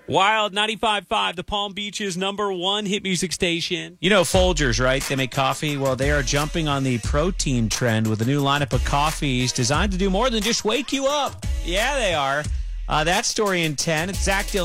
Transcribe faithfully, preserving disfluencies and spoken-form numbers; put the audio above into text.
Wild ninety-five point five, the Palm Beach's number one hit music station. You know Folgers, right? They make coffee. Well, they are jumping on the protein trend with a new lineup of coffees designed to do more than just wake you up. Yeah, they are. Uh, that story in ten. It's Zach Dillon.